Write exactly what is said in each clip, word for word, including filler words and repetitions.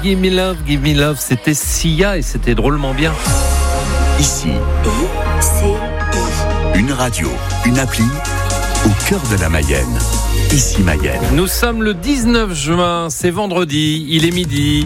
Give me love, give me love, c'était Sia et c'était drôlement bien. Ici, une radio, une appli au cœur de la Mayenne. Ici Mayenne. Nous sommes le dix-neuf juin, c'est vendredi, il est midi.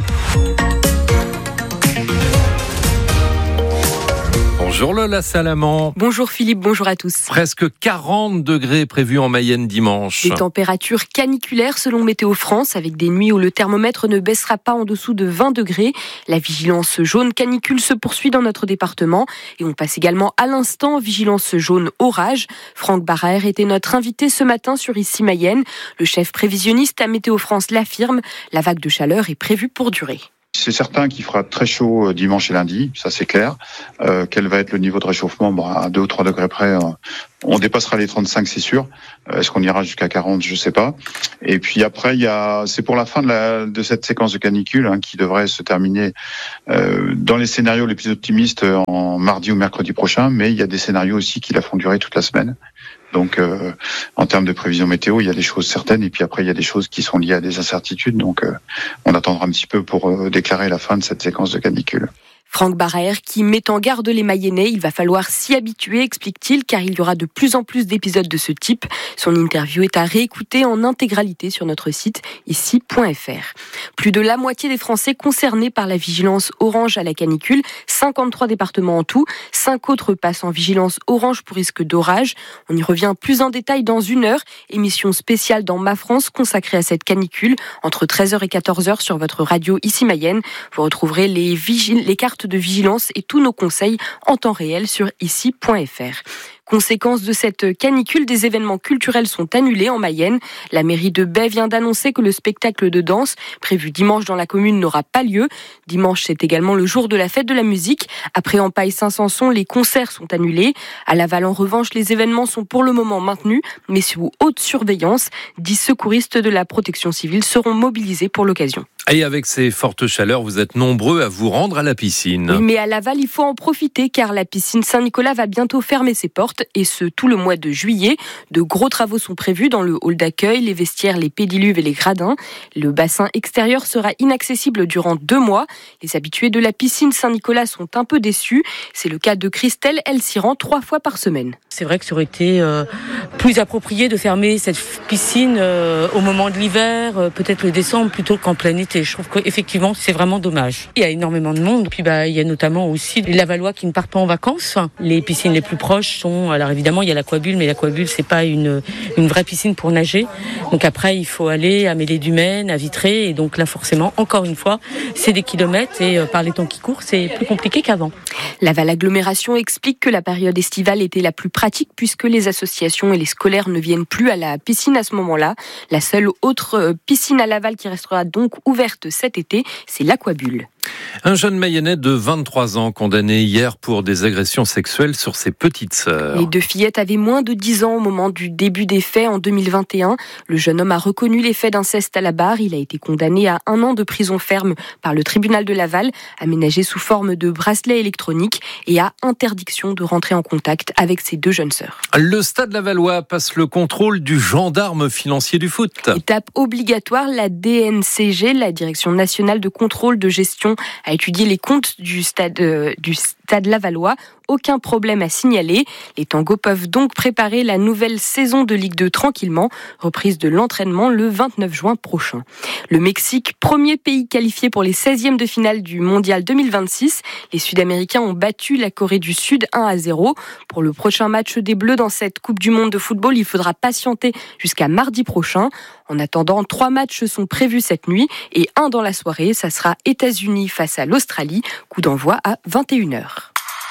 Bonjour Lola Salamand. Bonjour Philippe, bonjour à tous. Presque quarante degrés prévus en Mayenne dimanche. Des températures caniculaires selon Météo France, avec des nuits où le thermomètre ne baissera pas en dessous de vingt degrés. La vigilance jaune canicule se poursuit dans notre département. Et on passe également à l'instant vigilance jaune orage. Franck Baraer était notre invité ce matin sur Ici Mayenne. Le chef prévisionniste à Météo France l'affirme, la vague de chaleur est prévue pour durer. C'est certain qu'il fera très chaud dimanche et lundi, ça c'est clair. Euh, quel va être le niveau de réchauffement ? Bon, à deux ou trois degrés près, euh, on dépassera les trente-cinq, c'est sûr. Euh, est-ce qu'on ira jusqu'à quarante ? Je sais pas. Et puis après, il y a, c'est pour la fin de, la, de cette séquence de canicule hein, qui devrait se terminer euh, dans les scénarios les plus optimistes en mardi ou mercredi prochain. Mais il y a des scénarios aussi qui la font durer toute la semaine. Donc, euh, en termes de prévision météo, il y a des choses certaines et puis après, il y a des choses qui sont liées à des incertitudes. Donc, euh, on attendra un petit peu pour euh, déclarer la fin de cette séquence de canicule. Franck Baraer qui met en garde les Mayennais, il va falloir s'y habituer, explique-t-il, car il y aura de plus en plus d'épisodes de ce type. Son interview est à réécouter en intégralité sur notre site ici point f r. Plus de la moitié des Français concernés par la vigilance orange à la canicule, cinquante-trois départements en tout, cinq autres passent en vigilance orange pour risque d'orage. On y revient plus en détail dans une heure, émission spéciale dans Ma France consacrée à cette canicule, entre treize heures et quatorze heures sur votre radio Ici Mayenne. Vous retrouverez les, vigil- les cartes de vigilance et tous nos conseils en temps réel sur ici point f r. Conséquence de cette canicule, des événements culturels sont annulés en Mayenne. La mairie de Baie vient d'annoncer que le spectacle de danse prévu dimanche dans la commune n'aura pas lieu. Dimanche, c'est également le jour de la fête de la musique. Après Empaille-Saint-Sanson, les concerts sont annulés. À Laval, en revanche, les événements sont pour le moment maintenus, mais sous haute surveillance. Dix secouristes de la protection civile seront mobilisés pour l'occasion. Et avec ces fortes chaleurs, vous êtes nombreux à vous rendre à la piscine. Oui, mais à Laval, il faut en profiter car la piscine Saint-Nicolas va bientôt fermer ses portes et ce tout le mois de juillet. De gros travaux sont prévus dans le hall d'accueil, les vestiaires, les pédiluves et les gradins. Le bassin extérieur sera inaccessible durant deux mois. Les habitués de la piscine Saint-Nicolas sont un peu déçus. C'est le cas de Christelle, elle s'y rend trois fois par semaine. C'est vrai que ça aurait été euh, plus approprié de fermer cette piscine euh, au moment de l'hiver, euh, peut-être le décembre plutôt qu'en plein été. Je trouve qu'effectivement, c'est vraiment dommage. Il y a énormément de monde. Puis bah, il y a notamment aussi les Lavallois qui ne partent pas en vacances. Les piscines les plus proches sont, alors évidemment, il y a l'Aquabulle, mais l'Aquabulle, c'est pas une, une vraie piscine pour nager. Donc après, il faut aller à Mêlée-du-Maine, à Vitré. Et donc là, forcément, encore une fois, c'est des kilomètres. Et euh, par les temps qui courent, c'est plus compliqué qu'avant. Laval Agglomération explique que la période estivale était la plus pratique puisque les associations et les scolaires ne viennent plus à la piscine à ce moment-là. La seule autre piscine à Laval qui restera donc ouverte cet été, c'est l'Aquabulle. Un jeune Mayennais de vingt-trois ans condamné hier pour des agressions sexuelles sur ses petites sœurs. Les deux fillettes avaient moins de dix ans au moment du début des faits en deux mille vingt et un. Le jeune homme a reconnu les faits d'inceste à la barre. Il a été condamné à un an de prison ferme par le tribunal de Laval, aménagé sous forme de bracelet électronique et à interdiction de rentrer en contact avec ses deux jeunes sœurs. Le Stade Lavallois passe le contrôle du gendarme financier du foot. Étape obligatoire, la D N C G, la Direction nationale de contrôle de gestion, a étudié les comptes du stade, euh, du stade lavallois. Aucun problème à signaler. Les tangos peuvent donc préparer la nouvelle saison de Ligue deux tranquillement. Reprise de l'entraînement le vingt-neuf juin prochain. Le Mexique, premier pays qualifié pour les seizièmes de finale du Mondial deux mille vingt-six. Les Sud-Américains ont battu la Corée du Sud un à zéro. Pour le prochain match des Bleus dans cette Coupe du Monde de football, il faudra patienter jusqu'à mardi prochain. En attendant, trois matchs sont prévus cette nuit et un dans la soirée. Ça sera États-Unis face à l'Australie. Coup d'envoi à vingt et une heures.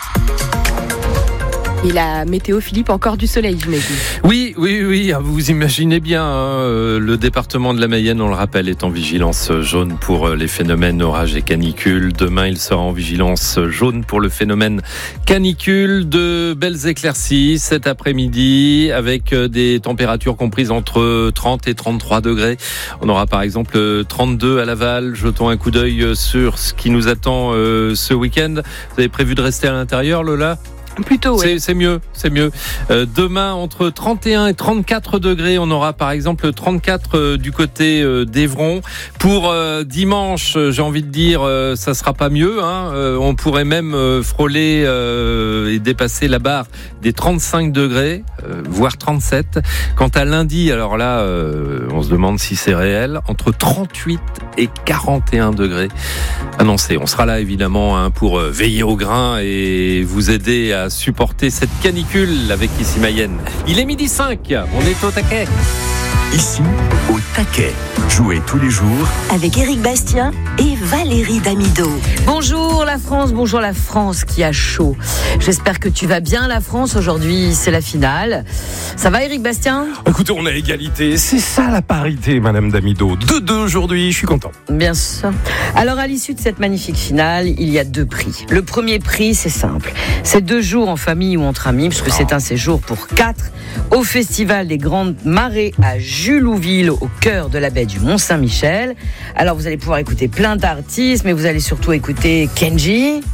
Et la météo, Philippe, encore du soleil, j'imagine. Oui, oui, oui, vous imaginez bien, hein, le département de la Mayenne, on le rappelle, est en vigilance jaune pour les phénomènes orage et canicule. Demain, il sera en vigilance jaune pour le phénomène canicule. De belles éclaircies cet après-midi avec des températures comprises entre trente et trente-trois degrés. On aura par exemple trente-deux à Laval. Jetons un coup d'œil sur ce qui nous attend euh, ce week-end. Vous avez prévu de rester à l'intérieur, Lola ? Plutôt, oui. C'est, c'est mieux, c'est mieux. Euh, demain, entre trente et un et trente-quatre degrés, on aura par exemple trente-quatre euh, du côté euh, d'Evron. Pour euh, dimanche, j'ai envie de dire, euh, ça sera pas mieux. Hein. Euh, on pourrait même euh, frôler euh, et dépasser la barre des trente-cinq degrés, euh, voire trente-sept. Quant à lundi, alors là, euh, on se demande si c'est réel, entre trente-huit et quarante et un degrés annoncés. On sera là évidemment hein, pour euh, veiller au grain et vous aider à supporter cette canicule avec Ici Mayenne. Il est midi cinq, on est au taquet. Ici, au taquet. Jouez tous les jours avec Éric Bastien et Valérie Damido. Bonjour la France, bonjour la France qui a chaud. J'espère que tu vas bien la France. Aujourd'hui, c'est la finale. Ça va Éric Bastien ? Écoutez, on a égalité. C'est ça la parité, Madame Damido. deux deux aujourd'hui, je suis content. Bien sûr. Alors à l'issue de cette magnifique finale, il y a deux prix. Le premier prix, c'est simple. C'est deux jours en famille ou entre amis, puisque c'est un séjour pour quatre au Festival des Grandes Marées à Julouville, au cœur de la baie du Mont-Saint-Michel. Alors vous allez pouvoir écouter plein d'artistes, mais vous allez surtout écouter Kenji,